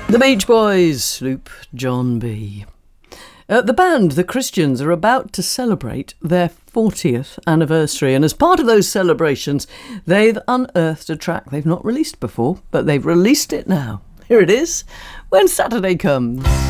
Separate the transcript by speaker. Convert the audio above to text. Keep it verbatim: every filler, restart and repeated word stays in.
Speaker 1: The Beach Boys, Sloop John B. Uh, the band, the Christians, are about to celebrate their fortieth anniversary, and as part of those celebrations, they've unearthed a track they've not released before, but they've released it now. Here it is, When Saturday Comes.